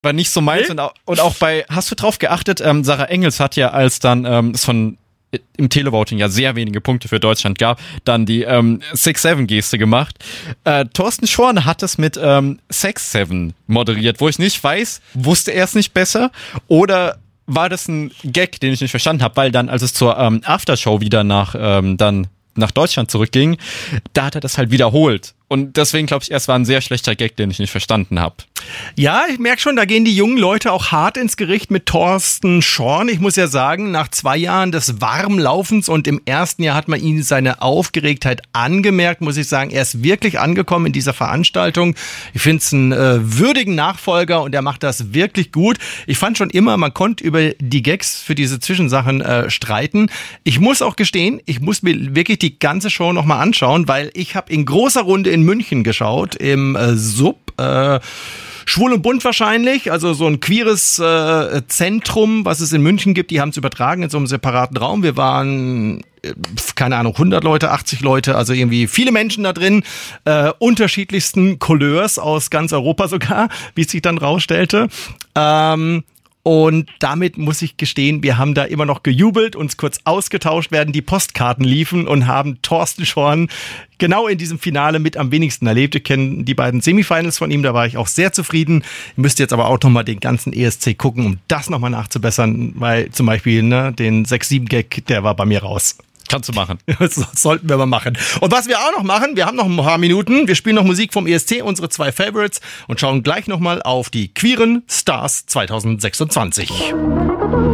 war nicht so meins. Und auch bei, hast du drauf geachtet, Sarah Engels hat ja, als dann es von im Televoting ja sehr wenige Punkte für Deutschland gab, dann die 6-7-Geste gemacht. Thorsten Schorn hat es mit 6-7 moderiert, wo ich nicht weiß, wusste er es nicht besser oder war das ein Gag, den ich nicht verstanden habe, weil dann, als es zur Aftershow wieder nach Deutschland zurückging, da hat er das halt wiederholt. Und deswegen glaube ich, es war ein sehr schlechter Gag, den ich nicht verstanden habe. Ja, ich merke schon, da gehen die jungen Leute auch hart ins Gericht mit Thorsten Schorn. Ich muss ja sagen, nach 2 Jahren des Warmlaufens und im ersten Jahr hat man ihm seine Aufgeregtheit angemerkt, muss ich sagen, er ist wirklich angekommen in dieser Veranstaltung. Ich finde es einen würdigen Nachfolger und er macht das wirklich gut. Ich fand schon immer, man konnte über die Gags für diese Zwischensachen streiten. Ich muss auch gestehen, ich muss mir wirklich die ganze Show nochmal anschauen, weil ich habe in großer Runde in München geschaut, im Sub, Schwul und Bunt wahrscheinlich, also so ein queeres Zentrum, was es in München gibt, die haben es übertragen in so einem separaten Raum. Wir waren, keine Ahnung, 100 Leute, 80 Leute, also irgendwie viele Menschen da drin, unterschiedlichsten Couleurs aus ganz Europa sogar, wie es sich dann rausstellte. Und damit muss ich gestehen, wir haben da immer noch gejubelt, uns kurz ausgetauscht, während die Postkarten liefen und haben Thorsten Schorn genau in diesem Finale mit am wenigsten erlebt. Wir kennen die beiden Semifinals von ihm, da war ich auch sehr zufrieden. Ihr müsst jetzt aber auch nochmal den ganzen ESC gucken, um das nochmal nachzubessern, weil zum Beispiel den 6-7-Gag, der war bei mir raus. Kannst du machen. Das sollten wir mal machen. Und was wir auch noch machen, wir haben noch ein paar Minuten, wir spielen noch Musik vom ESC, unsere 2 Favorites und schauen gleich nochmal auf die queeren Stars 2026.